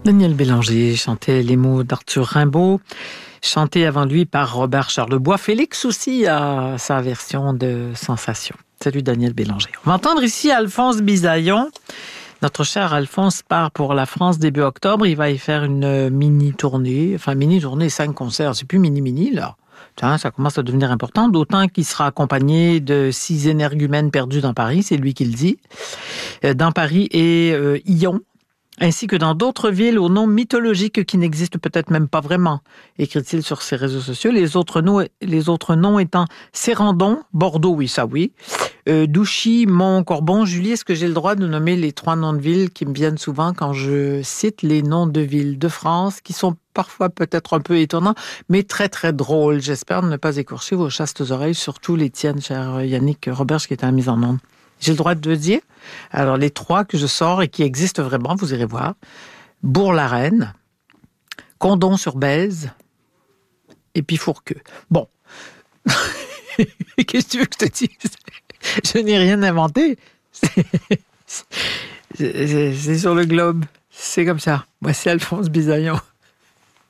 Daniel Bélanger chantait les mots d'Arthur Rimbaud, chanté avant lui par Robert Charlebois. Félix aussi a sa version de Sensation. Salut Daniel Bélanger. On va entendre ici Alphonse Bisaillon. Notre cher Alphonse part pour la France début octobre. Il va y faire une mini-tournée, 5 concerts. C'est plus mini-mini, là. Ça commence à devenir important, d'autant qu'il sera accompagné de 6 énergumènes perdus dans Paris, c'est lui qui le dit, dans Paris et Lyon, ainsi que dans d'autres villes aux noms mythologiques qui n'existent peut-être même pas vraiment, écrit-il sur ses réseaux sociaux. Les autres noms étant Sérandon, Bordeaux, oui, ça oui, Douchy, Montcorbon. Julie, est-ce que j'ai le droit de nommer les 3 noms de villes qui me viennent souvent quand je cite les noms de villes de France, qui sont parfois peut-être un peu étonnants, mais très très drôles. J'espère ne pas écorcher vos chastes oreilles, surtout les tiennes, cher Yannick Roberge, qui est à la mise en onde. J'ai le droit de le dire. Alors, les 3 que je sors et qui existent vraiment, vous irez voir. Bourg-la-Reine, Condon-sur-Bèze et puis Fourqueux. Bon. Qu'est-ce que tu veux que je te dise? Je n'ai rien inventé. C'est sur le globe. C'est comme ça. Moi, c'est Alphonse Bisaillon.